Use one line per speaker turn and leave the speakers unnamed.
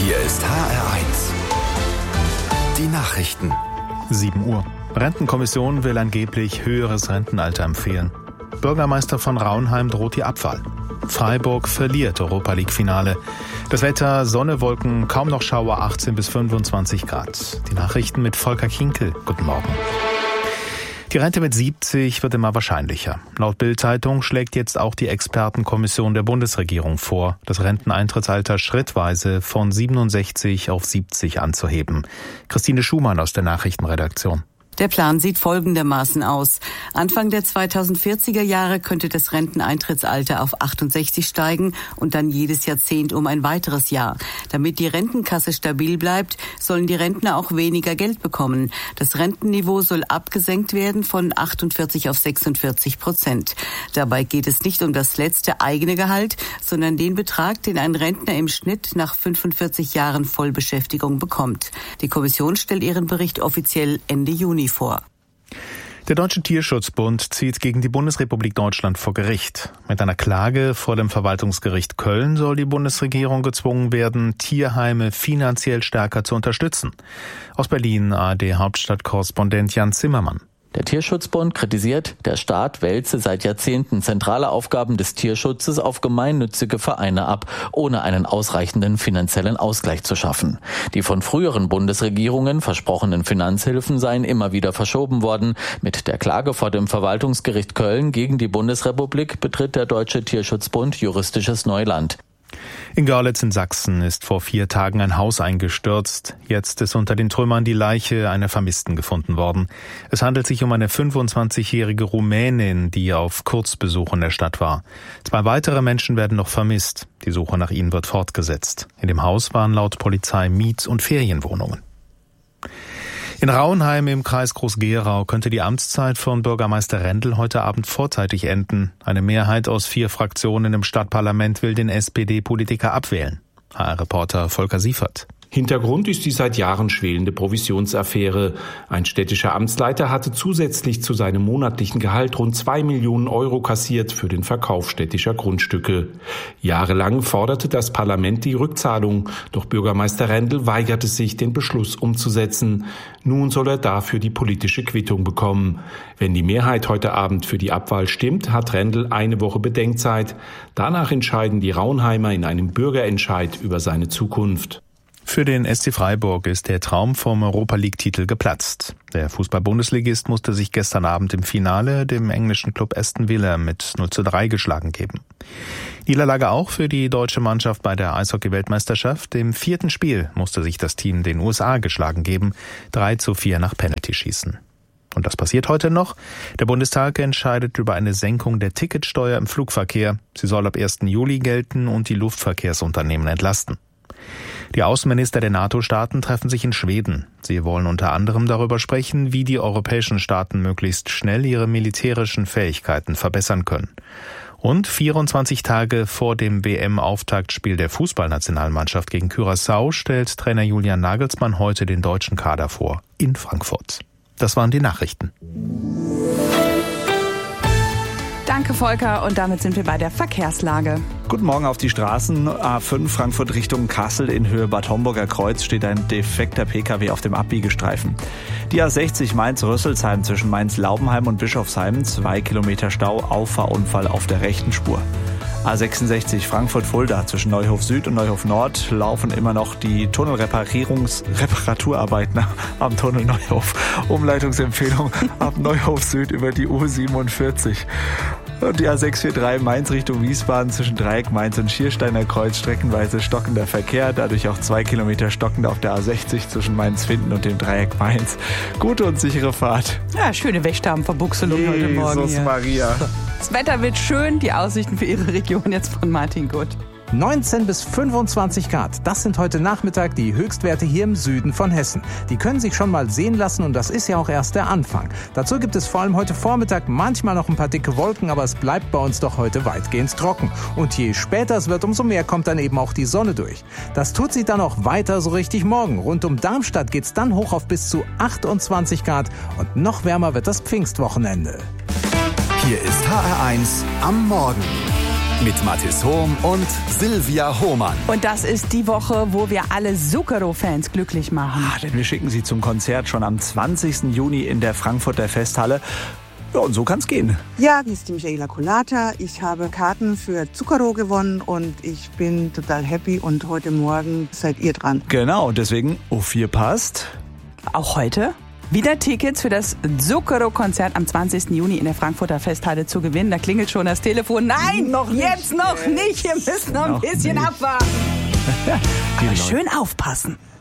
Hier ist HR1. Die Nachrichten.
7 Uhr. Rentenkommission will angeblich höheres Rentenalter empfehlen. Bürgermeister von Raunheim droht die Abwahl. Freiburg verliert Europa-League-Finale. Das Wetter, Sonne, Wolken, kaum noch Schauer, 18 bis 25 Grad. Die Nachrichten mit Volker Kinkel. Guten Morgen. Die Rente mit 70 wird immer wahrscheinlicher. Laut Bild-Zeitung schlägt jetzt auch die Expertenkommission der Bundesregierung vor, das Renteneintrittsalter schrittweise von 67 auf 70 anzuheben. Christine Schumann aus der Nachrichtenredaktion.
Der Plan sieht folgendermaßen aus. Anfang der 2040er Jahre könnte das Renteneintrittsalter auf 68 steigen und dann jedes Jahrzehnt um ein weiteres Jahr. Damit die Rentenkasse stabil bleibt, sollen die Rentner auch weniger Geld bekommen. Das Rentenniveau soll abgesenkt werden von 48 auf 46%. Dabei geht es nicht um das letzte eigene Gehalt, sondern den Betrag, den ein Rentner im Schnitt nach 45 Jahren Vollbeschäftigung bekommt. Die Kommission stellt ihren Bericht offiziell Ende Juni vor.
Der Deutsche Tierschutzbund zieht gegen die Bundesrepublik Deutschland vor Gericht. Mit einer Klage vor dem Verwaltungsgericht Köln soll die Bundesregierung gezwungen werden, Tierheime finanziell stärker zu unterstützen. Aus Berlin ARD-Hauptstadtkorrespondent Jan Zimmermann.
Der Tierschutzbund kritisiert, der Staat wälze seit Jahrzehnten zentrale Aufgaben des Tierschutzes auf gemeinnützige Vereine ab, ohne einen ausreichenden finanziellen Ausgleich zu schaffen. Die von früheren Bundesregierungen versprochenen Finanzhilfen seien immer wieder verschoben worden. Mit der Klage vor dem Verwaltungsgericht Köln gegen die Bundesrepublik betritt der Deutsche Tierschutzbund juristisches Neuland.
In Görlitz in Sachsen ist vor 4 Tagen ein Haus eingestürzt. Jetzt ist unter den Trümmern die Leiche einer Vermissten gefunden worden. Es handelt sich um eine 25-jährige Rumänin, die auf Kurzbesuch in der Stadt war. 2 weitere Menschen werden noch vermisst. Die Suche nach ihnen wird fortgesetzt. In dem Haus waren laut Polizei Miet- und Ferienwohnungen. In Raunheim im Kreis Groß-Gerau könnte die Amtszeit von Bürgermeister Rendel heute Abend vorzeitig enden. Eine Mehrheit aus 4 Fraktionen im Stadtparlament will den SPD-Politiker abwählen. HR-Reporter Volker Siefert.
Hintergrund ist die seit Jahren schwelende Provisionsaffäre. Ein städtischer Amtsleiter hatte zusätzlich zu seinem monatlichen Gehalt rund 2 Millionen Euro kassiert für den Verkauf städtischer Grundstücke. Jahrelang forderte das Parlament die Rückzahlung, doch Bürgermeister Rendel weigerte sich, den Beschluss umzusetzen. Nun soll er dafür die politische Quittung bekommen. Wenn die Mehrheit heute Abend für die Abwahl stimmt, hat Rendel eine Woche Bedenkzeit. Danach entscheiden die Raunheimer in einem Bürgerentscheid über seine Zukunft.
Für den SC Freiburg ist der Traum vom Europa-League-Titel geplatzt. Der Fußball-Bundesligist musste sich gestern Abend im Finale dem englischen Club Aston Villa mit 0:3 geschlagen geben. Niederlage auch für die deutsche Mannschaft bei der Eishockey-Weltmeisterschaft. Im 4. Spiel musste sich das Team den USA geschlagen geben, 3:4 nach Penalty-Schießen. Und das passiert heute noch. Der Bundestag entscheidet über eine Senkung der Ticketsteuer im Flugverkehr. Sie soll ab 1. Juli gelten und die Luftverkehrsunternehmen entlasten. Die Außenminister der NATO-Staaten treffen sich in Schweden. Sie wollen unter anderem darüber sprechen, wie die europäischen Staaten möglichst schnell ihre militärischen Fähigkeiten verbessern können. Und 24 Tage vor dem WM-Auftaktspiel der Fußballnationalmannschaft gegen Curaçao stellt Trainer Julian Nagelsmann heute den deutschen Kader vor in Frankfurt. Das waren die Nachrichten.
Danke, Volker. Und damit sind wir bei der Verkehrslage.
Guten Morgen auf die Straßen. A5 Frankfurt Richtung Kassel in Höhe Bad Homburger Kreuz steht ein defekter Pkw auf dem Abbiegestreifen. Die A60 Mainz-Rüsselsheim zwischen Mainz-Laubenheim und Bischofsheim, 2 Kilometer Stau, Auffahrunfall auf der rechten Spur. A66 Frankfurt-Fulda zwischen Neuhof Süd und Neuhof Nord laufen immer noch die Tunnelreparaturarbeiten am Tunnel Neuhof. Umleitungsempfehlung ab Neuhof Süd über die U47. Und die A643 Mainz Richtung Wiesbaden zwischen Dreieck Mainz und Schiersteiner Kreuz streckenweise stockender Verkehr, dadurch auch 2 Kilometer stockend auf der A60 zwischen Mainz-Finden und dem Dreieck Mainz. Gute und sichere Fahrt.
Ja, schöne Wächterverbuchselung heute Morgen.
Jesus Maria.
Das Wetter wird schön, die Aussichten für Ihre Region jetzt von Martin Gutt.
19 bis 25 Grad, das sind heute Nachmittag die Höchstwerte hier im Süden von Hessen. Die können sich schon mal sehen lassen und das ist ja auch erst der Anfang. Dazu gibt es vor allem heute Vormittag manchmal noch ein paar dicke Wolken, aber es bleibt bei uns doch heute weitgehend trocken. Und je später es wird, umso mehr kommt dann eben auch die Sonne durch. Das tut sie dann auch weiter so richtig morgen. Rund um Darmstadt geht's dann hoch auf bis zu 28 Grad und noch wärmer wird das Pfingstwochenende.
Hier ist HR1 am Morgen. Mit Mathis Hohm und Silvia Hohmann.
Und das ist die Woche, wo wir alle Zucchero-Fans glücklich machen.
Denn wir schicken sie zum Konzert schon am 20. Juni in der Frankfurter Festhalle. Ja, und so kann's gehen.
Ja, hier ist die Michaela Colata. Ich habe Karten für Zucchero gewonnen und ich bin total happy. Und heute Morgen seid ihr dran.
Genau, deswegen U4 passt.
Auch heute wieder Tickets für das Zucchero-Konzert am 20. Juni in der Frankfurter Festhalle zu gewinnen. Da klingelt schon das Telefon. Nein, noch nicht. Wir müssen noch ein bisschen abwarten. Aber schön aufpassen.